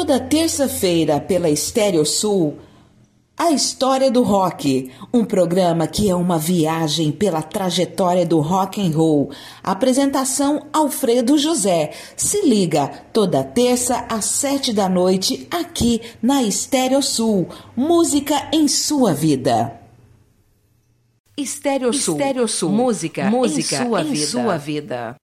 Toda terça-feira pela Estéreo Sul, A História do Rock, um programa que é uma viagem pela trajetória do rock and roll. Apresentação Alfredo José. Se liga, toda terça às 7 da noite, aqui na Estéreo Sul. Música em sua vida. Estéreo Sul. Música em sua vida.